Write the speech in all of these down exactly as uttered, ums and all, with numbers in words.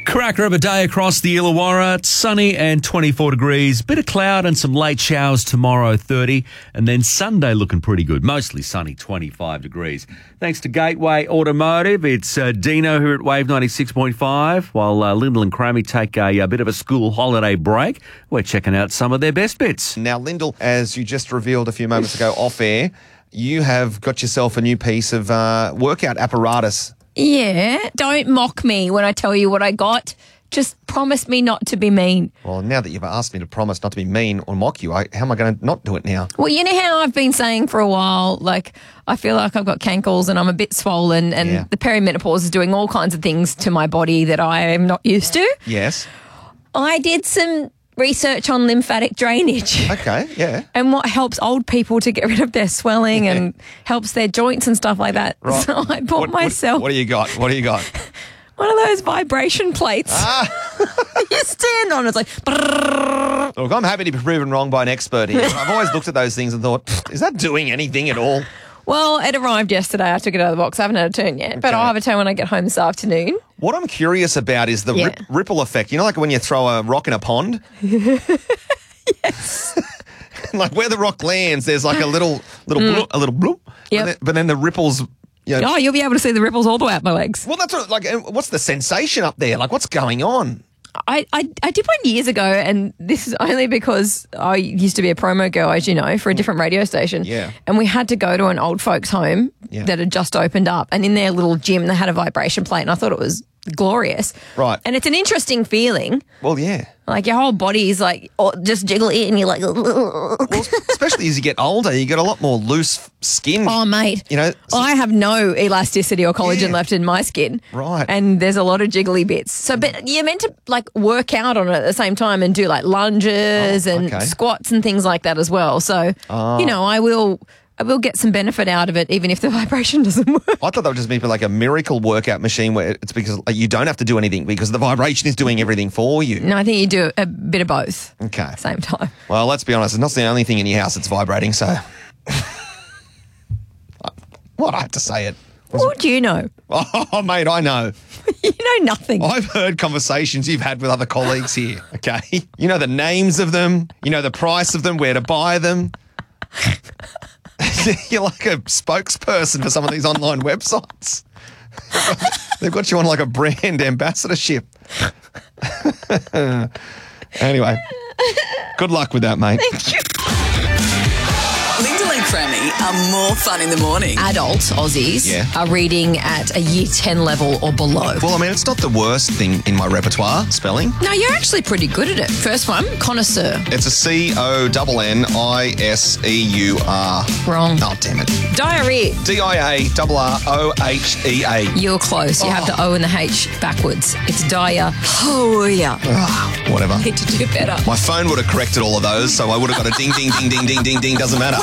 Cracker of a day across the Illawarra. It's sunny and twenty-four degrees. Bit of cloud and some late showers tomorrow, thirty. And then Sunday looking pretty good. Mostly sunny, twenty-five degrees. Thanks to Gateway Automotive. It's uh, Dino here at Wave ninety-six point five. While uh, Lyndall and Crammy take a, a bit of a school holiday break, we're checking out some of their best bits. Now, Lyndall, as you just revealed a few moments ago off air, you have got yourself a new piece of uh, workout apparatus. Yeah, don't mock me when I tell you what I got. Just promise me not to be mean. Well, now that you've asked me to promise not to be mean or mock you, I, how am I going to not do it now? Well, you know how I've been saying for a while, like, I feel like I've got cankles and I'm a bit swollen and Yeah. the perimenopause is doing all kinds of things to my body that I am not used to. Yes. I did some research on lymphatic drainage. Okay, yeah. And what helps old people to get rid of their swelling and helps their joints and stuff like that. Right. So I bought What- what- myself What, do you got? What do you got? one of those vibration plates. Ah. You stand on it, it's like... brrrr. Look, I'm happy to be proven wrong by an expert here. I've always looked at those things and thought, is that doing anything at all? Well, it arrived yesterday. I took it out of the box. I haven't had a turn yet, but Okay. I'll have a turn when I get home this afternoon. What I'm curious about is the Yeah. rip, ripple effect. You know, like when you throw a rock in a pond? Yes. Like where the rock lands, there's like a little, little, Mm. bloop, a little bloop. Yep. But then, but then the ripples, you know. Oh, you'll be able to see the ripples all the way up my legs. Well, that's what, like, uh, what's the sensation up there? Like, what's going on? I, I, I did one years ago, and this is only because I used to be a promo girl, as you know, for a different radio station. Yeah. And we had to go to an old folks' home Yeah. that had just opened up. And in their little gym, they had a vibration plate, and I thought it was glorious. Right. And it's an interesting feeling. Well, yeah. Like your whole body is like oh, just jiggly, and you're like, Well, especially as you get older, you get a lot more loose f- skin. oh, mate. You know, so- I have no elasticity or collagen Yeah. left in my skin. Right. And there's a lot of jiggly bits. So, but you're meant to like work out on it at the same time and do like lunges Oh, and okay. squats and things like that as well. So, Oh. you know, I will, I will get some benefit out of it, even if the vibration doesn't work. I thought that would just be like a miracle workout machine where it's because like, you don't have to do anything because the vibration is doing everything for you. No, I think you do a bit of both Okay. at the same time. Well, let's be honest, it's not the only thing in your house that's vibrating, so. What? I have to say it. What do you know? Oh, mate, I know. You know nothing. I've heard conversations you've had with other colleagues here, okay? You know the names of them, you know the price of them, where to buy them. You're like a spokesperson for some of these online websites. They've got you on like a brand ambassadorship. Anyway, good luck with that, mate. Thank you. Lyndall and Crammy are more fun in the morning. Adult Aussies Yeah. are reading at a year ten level or below. Well, I mean, it's not the worst thing in my repertoire, spelling. No, you're actually pretty good at it. First one, connoisseur. It's a C O N N I S E U R. Wrong. Oh, damn it. Diarrhea. D I A R R O H E A. You're close. You have the O and the H backwards. It's diarrhea. Oh, yeah. Ah, whatever. Need to do better. My phone would have corrected all of those, so I would have got a ding, ding, ding, ding, ding, ding, ding. Doesn't matter.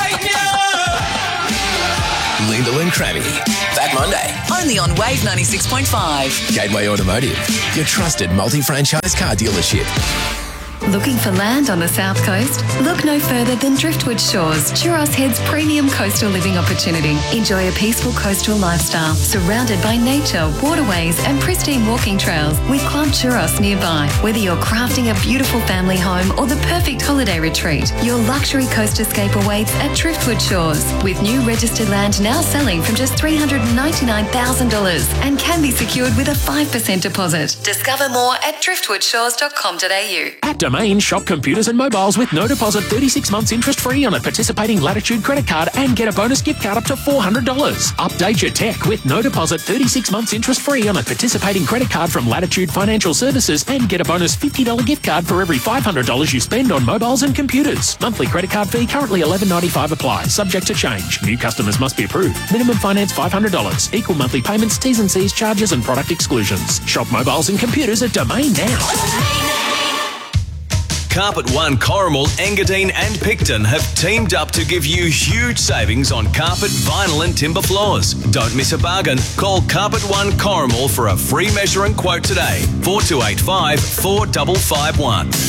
Lyndall and Crammy. That Monday. Only on Wave ninety-six point five. Gateway Automotive. Your trusted multi-franchise car dealership. Looking for land on the south coast? Look no further than Driftwood Shores, Churros Head's premium coastal living opportunity. Enjoy a peaceful coastal lifestyle surrounded by nature, waterways and pristine walking trails with Club Churros nearby. Whether you're crafting a beautiful family home or the perfect holiday retreat, your luxury coast escape awaits at Driftwood Shores. With new registered land now selling from just three hundred ninety-nine thousand dollars and can be secured with a five percent deposit. Discover more at driftwood shores dot com dot a u. At Domain, shop computers and mobiles with no deposit, thirty-six months interest-free on a participating Latitude credit card and get a bonus gift card up to four hundred dollars. Update your tech with no deposit, thirty-six months interest-free on a participating credit card from Latitude Financial Services and get a bonus fifty dollars gift card for every five hundred dollars you spend on mobiles and computers. Monthly credit card fee currently eleven ninety-five applies, subject to change. New customers must be approved. Minimum finance five hundred dollars. Equal monthly payments, T's and C's, charges and product exclusions. Shop mobiles and computers at Domain now. Carpet One, Corrimal, Engadine and Picton have teamed up to give you huge savings on carpet, vinyl and timber floors. Don't miss a bargain. Call Carpet One Corrimal for a free measure and quote today. four two eight five, four five five one.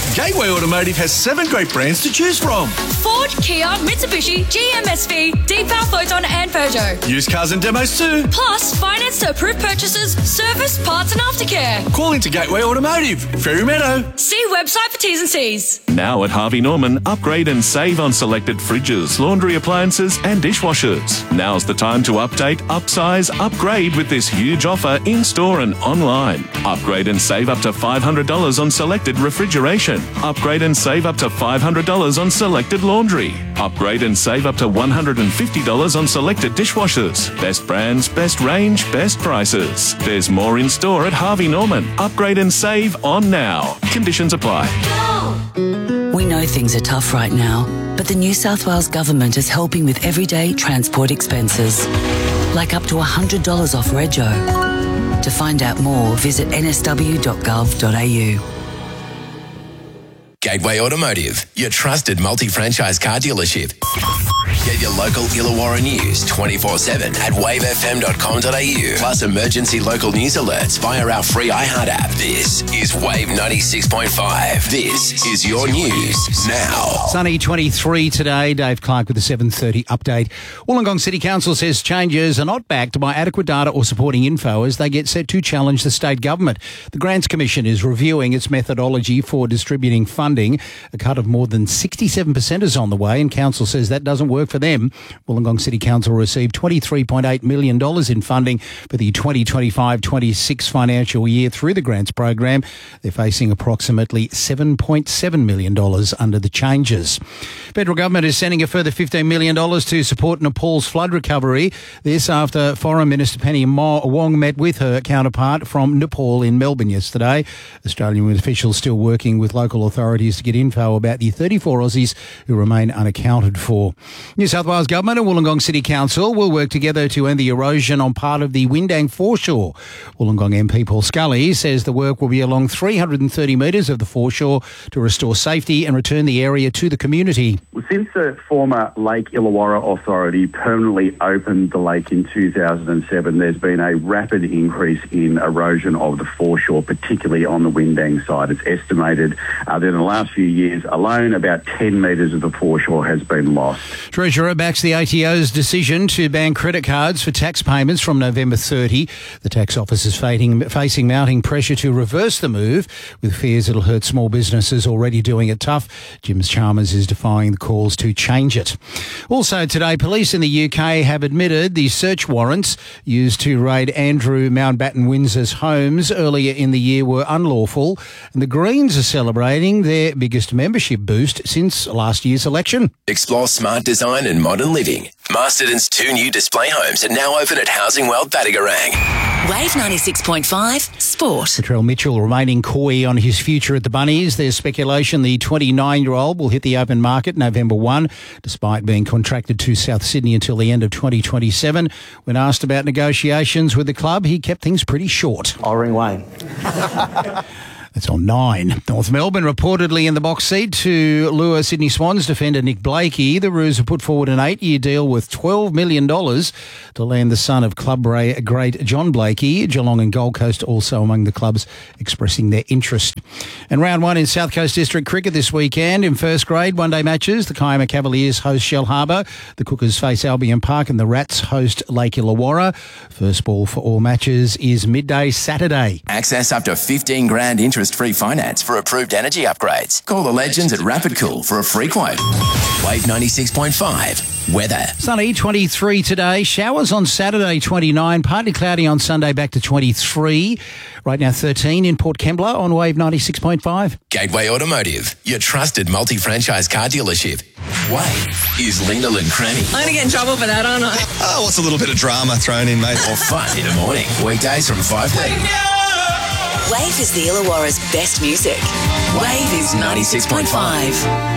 Gateway Automotive has seven great brands to choose from. Ford, Kia, Mitsubishi, G M S V, Deepal, Photon and Peugeot. Used cars and demos too. Plus, finance to approved purchases, service, parts and aftercare. Call into Gateway Automotive, Ferry Meadow. See website for T's and C's. Now at Harvey Norman, upgrade and save on selected fridges, laundry appliances and dishwashers. Now's the time to update, upsize, upgrade with this huge offer in-store and online. Upgrade and save up to five hundred dollars on selected refrigeration. Upgrade and save up to five hundred dollars on selected laundry. Upgrade and save up to one hundred fifty dollars on selected dishwashers. Best brands, best range, best prices. There's more in store at Harvey Norman. Upgrade and save on now. Conditions apply. We know things are tough right now, but the New South Wales Government is helping with everyday transport expenses, like up to one hundred dollars off Rego. To find out more, visit n s w dot gov dot a u. Gateway Automotive, your trusted multi-franchise car dealership. Get your local Illawarra news twenty-four seven at wave f m dot com dot a u. Plus emergency local news alerts via our free iHeart app. This is Wave ninety-six point five. This is your news now. Sunny twenty-three today. Dave Clark with the seven thirty update. Wollongong City Council says changes are not backed by adequate data or supporting info as they get set to challenge the state government. The Grants Commission is reviewing its methodology for distributing funding. A cut of more than sixty-seven percent is on the way, and Council says that doesn't work for them. Wollongong City Council received twenty-three point eight million dollars in funding for the twenty twenty-five twenty-six financial year through the grants program. They're facing approximately seven point seven million dollars under the changes. Federal government is sending a further fifteen million dollars to support Nepal's flood recovery. This after Foreign Minister Penny Wong met with her counterpart from Nepal in Melbourne yesterday. Australian officials still working with local authorities to get info about the thirty-four Aussies who remain unaccounted for. New South Wales Government and Wollongong City Council will work together to end the erosion on part of the Windang foreshore. Wollongong M P Paul Scully says the work will be along three hundred thirty metres of the foreshore to restore safety and return the area to the community. Since the former Lake Illawarra Authority permanently opened the lake in two thousand seven, there's been a rapid increase in erosion of the foreshore, particularly on the Windang side. It's estimated uh, that in the last few years alone, about ten metres of the foreshore has been lost. Treasurer backs the A T O's decision to ban credit cards for tax payments from November thirtieth. The tax office is facing, facing mounting pressure to reverse the move, with fears it'll hurt small businesses already doing it tough. Jim Chalmers is defying the calls to change it. Also today, police in the U K have admitted the search warrants used to raid Andrew Mountbatten Windsor's homes earlier in the year were unlawful, and the Greens are celebrating their biggest membership boost since last year's election. Explore smart design and modern living. Masterton's two new display homes are now open at Housing World Battigarang. Wave ninety-six point five Sport. Latrell Mitchell remaining coy on his future at the Bunnies. There's speculation the twenty-nine-year-old will hit the open market November first, despite being contracted to South Sydney until the end of twenty twenty-seven. When asked about negotiations with the club, he kept things pretty short. I'll ring Wayne. That's on nine. North Melbourne reportedly in the box seat to lure Sydney Swans defender Nick Blakey. The Roos have put forward an eight-year deal with twelve million dollars to land the son of club great John Blakey. Geelong and Gold Coast also among the clubs expressing their interest. And round one in South Coast District Cricket this weekend. In first grade one-day matches, the Kiama Cavaliers host Shell Harbour. The Cookers face Albion Park and the Rats host Lake Illawarra. First ball for all matches is midday Saturday. Access up to fifteen grand interest-free finance for approved energy upgrades. Call the legends at Rapid Cool for a free quote. Wave ninety-six point five. Weather. Sunny, twenty-three today. Showers on Saturday, twenty-nine. Partly cloudy on Sunday, back to twenty-three. Right now, thirteen in Port Kembla on Wave ninety-six point five. Gateway Automotive, your trusted multi-franchise car dealership. Wave is Linda and Cranny. I'm going to get in trouble for that, aren't I? Oh, what's a little bit of drama thrown in, mate? Or fun in the morning. Weekdays from five thirty. Wave is the Illawarra's best music. Wave is ninety-six point five.